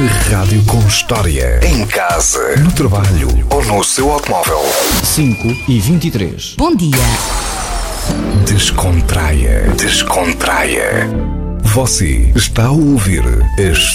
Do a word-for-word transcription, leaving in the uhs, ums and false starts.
Uma rádio com história. Em casa, no trabalho ou no seu automóvel. cinco e vinte e três. Bom dia. Descontraia. Descontraia. Você está a ouvir as